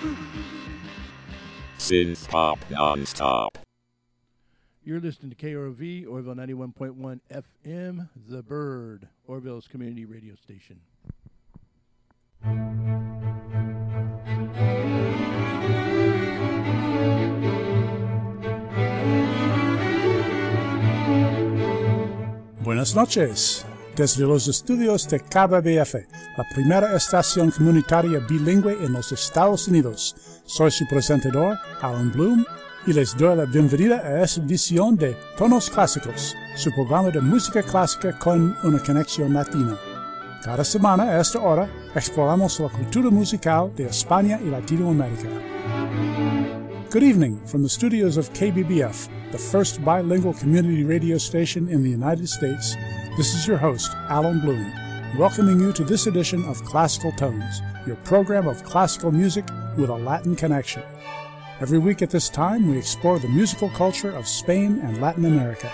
Synth Pop Non-Stop. You're listening to KROV, Orville 91.1 FM, The Bird, Orville's community radio station. Buenas noches. Desde los estudios de KBBF, la primera estación comunitaria bilingüe en los Estados Unidos, soy su presentador, Alan Bloom, y les doy la bienvenida a esta edición de Tonos Clásicos, su programa de música clásica con una conexión latina. Cada semana a esta hora exploramos la cultura musical de España y Latinoamérica. Good evening from the studios of KBBF, the first bilingual community radio station in the United States. This is your host, Alan Bloom, welcoming you to this edition of Classical Tones, your program of classical music with a Latin connection. Every week at this time, we explore the musical culture of Spain and Latin America.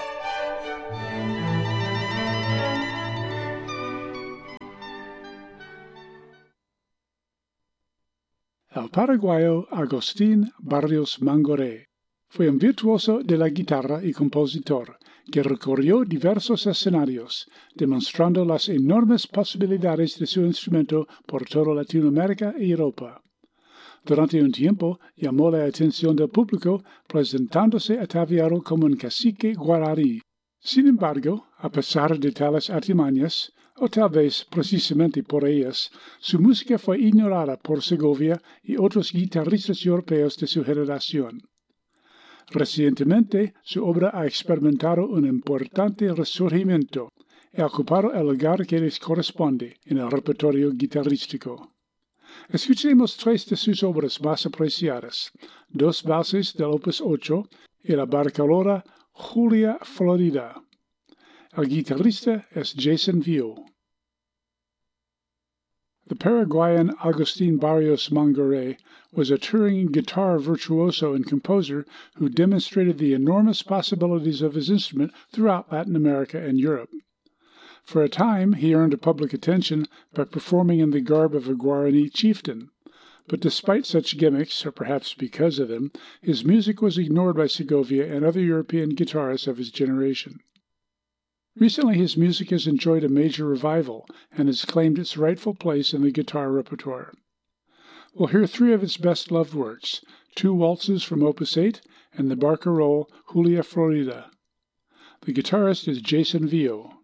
El paraguayo Agustín Barrios Mangoré fue un virtuoso de la guitarra y compositor que recorrió diversos escenarios, demostrando las enormes posibilidades de su instrumento por toda Latinoamérica y Europa. Durante un tiempo llamó la atención del público presentándose ataviado como un cacique guaraní. Sin embargo, a pesar de tales artimañas, o tal vez precisamente por ellas, su música fue ignorada por Segovia y otros guitarristas europeos de su generación. Recientemente, su obra ha experimentado un importante resurgimiento y ha ocupado el lugar que les corresponde en el repertorio guitarrístico. Escuchemos tres de sus obras más apreciadas, dos valses del Opus 8 y la barcarola Julia Florida. El guitarrista es Jason Vio. The Paraguayan Agustín Barrios Mangoré was a touring guitar virtuoso and composer who demonstrated the enormous possibilities of his instrument throughout Latin America and Europe. For a time, he earned public attention by performing in the garb of a Guarani chieftain. But despite such gimmicks, or perhaps because of them, his music was ignored by Segovia and other European guitarists of his generation. Recently, his music has enjoyed a major revival and has claimed its rightful place in the guitar repertoire. We'll hear three of his best-loved works, two waltzes from Opus 8 and the barcarolle Julia Florida. The guitarist is Jason Vio.